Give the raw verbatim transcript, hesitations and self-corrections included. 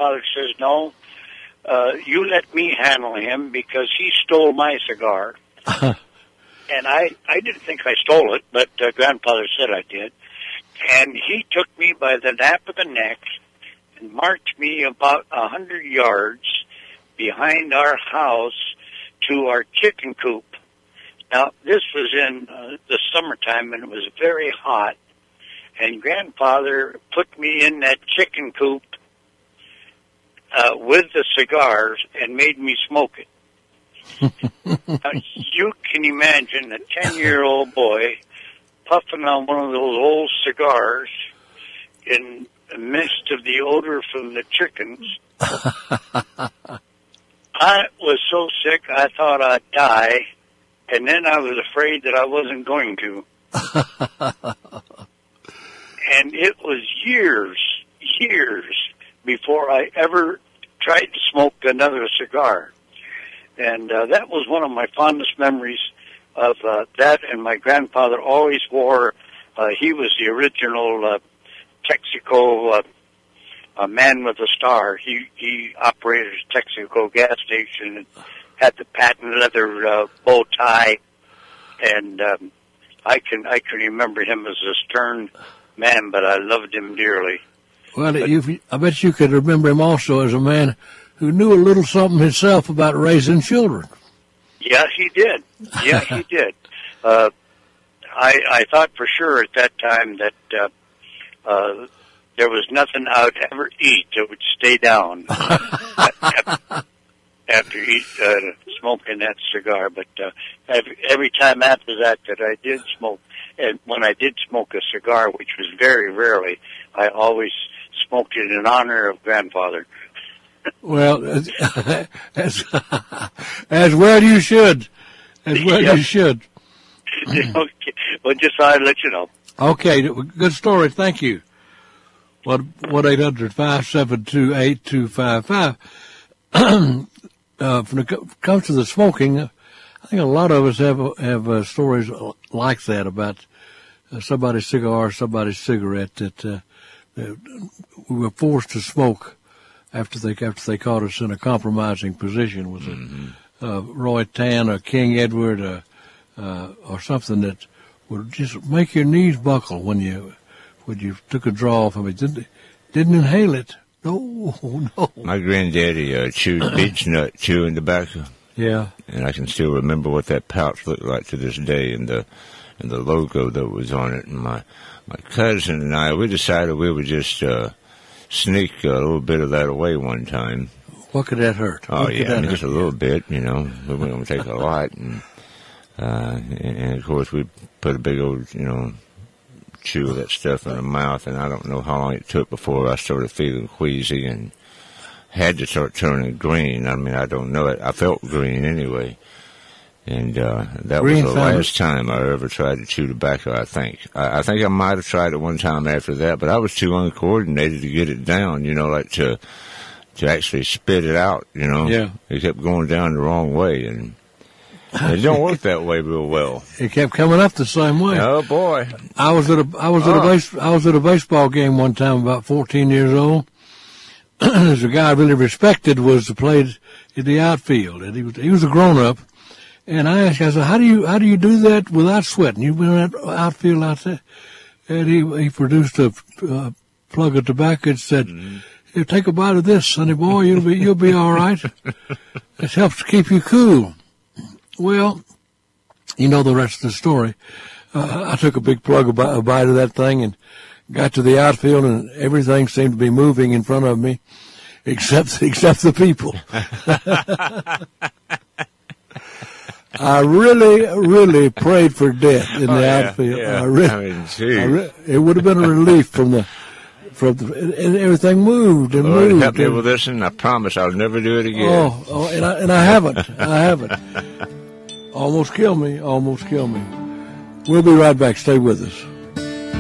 grandfather says, no, uh, you let me handle him because he stole my cigar. And I, I didn't think I stole it, but uh, grandfather said I did. And he took me by the nape of the neck and marched me about a hundred yards behind our house to our chicken coop. Now, this was in uh, the summertime, and it was very hot. And grandfather put me in that chicken coop uh, with the cigars and made me smoke it. Now, you can imagine a ten-year-old boy puffing on one of those old cigars in the midst of the odor from the chickens. I was so sick I thought I'd die, and then I was afraid that I wasn't going to. And it was years, years before I ever tried to smoke another cigar. And uh, that was one of my fondest memories of uh, that. And my grandfather always wore, uh, he was the original uh, Texaco uh, a man with a star. He he operated a Texaco gas station and had the patent leather uh, bow tie. And um, I can I can remember him as a stern man, but I loved him dearly. Well, you, I bet you could remember him also as a man who knew a little something himself about raising children. Yeah, he did. Yeah, he did. Uh, I, I thought for sure at that time that uh, uh, there was nothing I would ever eat that would stay down after, after eat, uh, smoking that cigar. But uh, every, every time after that that I did smoke, and when I did smoke a cigar, which was very rarely, I always smoked it in honor of grandfather. Well, as, as well you should. As well Yep. you should. Okay. Well, just thought I'd let you know. Okay, good story. Thank you. What what eight hundred five seven two eight two five five. Uh, when it comes to the smoking, I think a lot of us have have uh, stories like that about uh, somebody's cigar, somebody's cigarette that, uh, that we were forced to smoke after they after they caught us in a compromising position. Was it mm-hmm. uh, Roy Tan or King Edward or, uh, or something that would just make your knees buckle when you when you took a draw from it? Didn't didn't inhale it. No, no. My granddaddy uh, chewed beech nut chewing tobacco. Yeah, and I can still remember what that pouch looked like to this day, and the and the logo that was on it. And my my cousin and I, we decided we would just uh, sneak a little bit of that away one time. What could that hurt? Oh what yeah, I mean, just a little yeah. bit, you know. We weren't going to take a lot, and, uh, and and of course we put a big old, you know, chew of that stuff in the mouth, and I don't know how long it took before I started feeling queasy and had to start turning green. I mean, I don't know it. I felt green anyway. And uh, that green was the found. last time I ever tried to chew tobacco, I think. I, I think I might have tried it one time after that, but I was too uncoordinated to get it down, you know, like to to actually spit it out, you know. Yeah. It kept going down the wrong way, and it don't work that way real well. It kept coming up the same way. Oh, boy. I was at a I was at oh. a base I was at a baseball game one time, about fourteen years old. There's a guy I really respected was played in the outfield, and he was he was a grown up. And I asked, I said, "How do you how do you do that without sweating? You've been in that outfield out there." And he he produced a uh, plug of tobacco and said, mm-hmm. "Here, take a bite of this, sonny boy. You'll be you'll be all right. It helps keep you cool." Well, you know the rest of the story. Uh, I took a big plug of a bite of that thing and got to the outfield, and everything seemed to be moving in front of me, except except the people. I really, really prayed for death in the oh, yeah, outfield. Yeah. I really, I mean, gee. I re- it would have been a relief from the, from the, and everything moved and Lord, moved. help me and, with this, and I promise I'll never do it again. Oh, oh and I and I haven't, I haven't. Almost killed me, almost killed me. We'll be right back. Stay with us.